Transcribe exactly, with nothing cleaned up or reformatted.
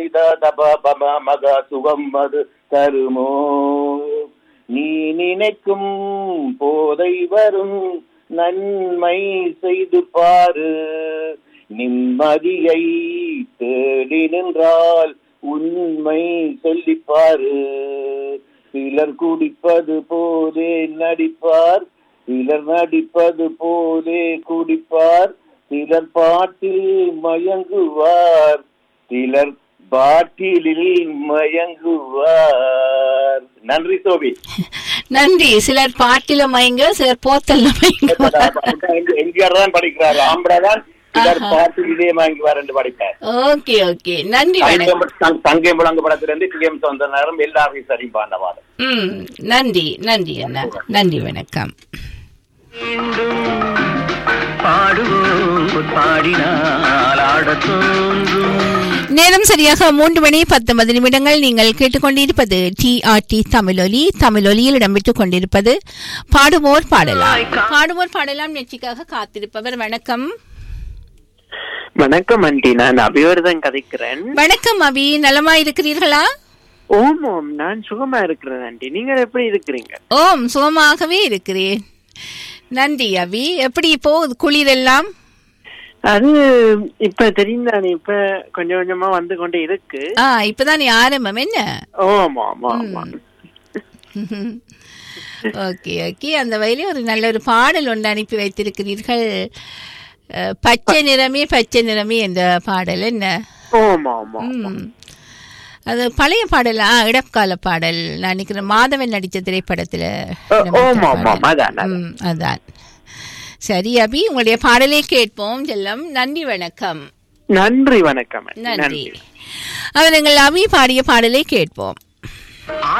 மக சுகம் அது தருமோ, நீ நினைக்கும் போதை வரும் நன்மை செய்து பாரு, நிம்மதியை தேடி நின்றால் உண்மை சொல்லிப்பாரு. சிலர் குடிப்பது போதே நடிப்பார், சிலர் நடிப்பது போதே குடிப்பார், சிலர் பாட்டில் மயங்குவார், சிலர் பாட்டிலில் மயங்குவார். நன்றி சோபி. நன்றி. சிலர் பாட்டில மயங்க, சிலர் போத்தல்ல மயங்க. எம்ஜிஆர் தான் படிக்கிறார், ஆம்படாதான் சிலர் பாட்டிலே மயங்குவார் என்று படிப்பார். ஓகே ஓகே, நன்றி. தங்கை முழங்கு படத்திலிருந்து டி எம் சொந்த நேரம் எல்லாரும் சரிப்பான வாதம். ம், நன்றி நன்றி அண்ணா, நன்றி, வணக்கம். நேரம் சரியாக மூன்று மணி பத்தொன்பது நிமிடங்கள். நீங்கள் கேட்டுக்கொண்டிருப்பது டி ஆர் டி தமிழொலி. தமிழொலியில் இடம்பெற்றுக் கொண்டிருப்பது பாடுவோர் பாடலாம். பாடுவோர் பாடலாம் நிகழ்ச்சிக்காக காத்திருப்பவர் வணக்கம். வணக்கம் ஆண்டி, நான் அபிவர்தன் கதைக்கிறேன். வணக்கம் அபி, நலமா இருக்கிறீர்களா? ஓம் ஓம், நான் சுகமா இருக்கிறேன் ஆண்டி. நீங்க எப்படி இருக்கிறீங்க? ஓம், சுகமாகவே இருக்கிறேன். நன்றி அபி. எப்படி போகுது குளிர் எல்லாம்? அது இப்ப தெரிந்தானே, இப்ப கொஞ்சம் கொஞ்சமா வந்து கொண்டே இருக்கு. ஆ, இப்பதான் ஆரம்பம் என்ன? ஆமா ஆமா ஆமா. Okay okay. அந்த வகையிலே ஒரு நல்ல ஒரு பாடல் ஒன்று அனுப்பி வைத்திருக்கிறீர்கள். பச்சை நிறமே பச்சை நிறமே என்ற பாடல் என்ன? ஆமா ஆமா. அது பழைய பாடல், இடக்கால பாடல். நான் நினைக்கிறேன் மாதவன் நடித்த திரைப்படத்துல. அதான். சரி அபி, உங்களுடைய பாடலை கேட்போம் செல்லம். நன்றி, வணக்கம். நன்றி, வணக்கம். நன்றி. அவர் எங்கள் அபி பாடிய பாடலை கேட்போம்.